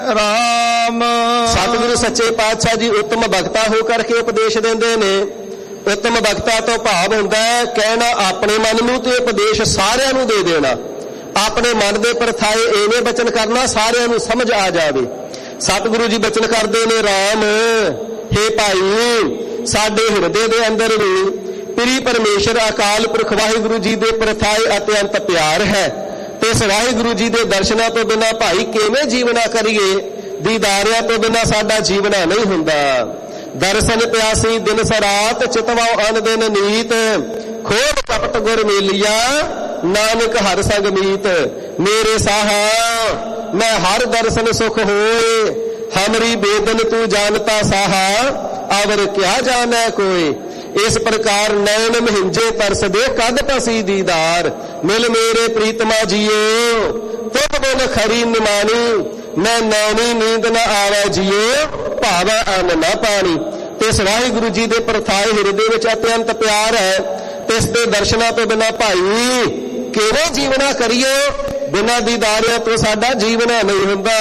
ਰਾਮ। ਸਤਿਗੁਰੂ ਸੱਚੇ ਪਾਤਸ਼ਾਹ ਜੀ ਉੱਤਮ ਬਖਤਾ ਹੋ ਕਰਕੇ ਉਪਦੇਸ਼ ਦਿੰਦੇ ਨੇ। ਉੱਤਮ ਬਖਤਾ ਤੋਂ ਭਾਵ ਹੁੰਦਾ ਹੈ ਕਹਿਣਾ ਆਪਣੇ ਮਨ ਨੂੰ ਤੇ ਉਪਦੇਸ਼ ਸਾਰਿਆਂ ਨੂੰ ਦੇ ਦੇਣਾ। ਆਪਣੇ ਮਨ ਦੇ ਪਰਥਾਏ ਐਵੇਂ ਬਚਨ ਕਰਨਾ ਸਾਰਿਆਂ ਨੂੰ ਸਮਝ ਆ ਜਾਵੇ। ਸਤਿਗੁਰੂ ਜੀ ਬਚਨ ਕਰਦੇ ਨੇ, ਰਾਮ ਹੇ ਭਾਈ ਸਾਡੇ ਹਿਰਦੇ ਦੇ ਅੰਦਰ ਵੀ ਪ੍ਰੀ ਪਰਮੇਸ਼ਰ ਅਕਾਲ ਪੁਰਖ ਵਾਹਿਗੁਰੂ ਜੀ ਦੇ ਪਰਥਾਏ ਅਤਿਅੰਤ ਪਿਆਰ ਹੈ। ਤੇ ਇਸ ਵਾਹਿਗੁਰੂ ਜੀ ਦੇ ਦਰਸ਼ਨਾਂ ਤੋਂ ਬਿਨਾਂ ਭਾਈ ਕਿਵੇਂ ਜੀਵਨਾ ਕਰੀਏ? ਦੀਦਾਰਿਆਂ ਤੋਂ ਬਿਨਾਂ ਸਾਡਾ ਜੀਵਨਾ ਨਹੀਂ ਹੁੰਦਾ। ਦਰਸ਼ਨ ਪਿਆਸੀ ਦਿਨ ਸਰਾਤ ਚਿਤਵਾਉ ਅਨ ਦਿਨ ਨੀਤ। ਖੋੜ ਕਪਟ ਗੁਰ ਮੇਲਿਆ ਨਾਨਕ ਹਰ ਸੰਗ ਮੀਤ। ਮੇਰੇ ਸਾਹਾ ਮੈਂ ਹਰ ਦਰਸ਼ਨ ਸੁਖ ਹੋਏ। ਹਮਰੀ ਬੇਦਨ ਤੂੰ ਜਾਣਤਾ ਸਾਹਾ ਅਵਰ ਕਿਆ ਜਾਣੈ ਕੋਏ। ਇਸ ਪ੍ਰਕਾਰ ਨੈਣ ਮਹਿੰਜੇ ਤਰਸਦੇ ਕਦ ਪਸੀ ਦੀਦਾਰ। ਮਿਲ ਮੇਰੇ ਪ੍ਰੀਤਮਾ ਜੀਓ ਤੁਧ ਬਿਨ ਖਰੀ ਨਿਮਾਣੀ। ਮੈਂ ਨੈਣੀ ਨੀਂਦ ਨਾ ਆਵੈ ਜੀਓ ਭਾਵੈ ਅੰਨ ਨਾ ਪਾਣੀ। ਤੇ ਇਸ ਵਾਹਿਗੁਰੂ ਜੀ ਦੇ ਪਰਥਾਏ ਹਿਰਦੇ ਵਿੱਚ ਅਤਿਅੰਤ ਪਿਆਰ ਹੈ। ਤੇ ਇਸ ਦੇ ਦਰਸ਼ਨਾਂ ਤੋਂ ਬਿਨਾਂ ਭਾਈ ਕਿਵੇਂ ਜੀਵਨਾ ਕਰੀਏ? ਬਿਨਾਂ ਦੀਦਾਰਿਆਂ ਤੋਂ ਸਾਡਾ ਜੀਵਨਾ ਨਹੀਂ ਹੁੰਦਾ।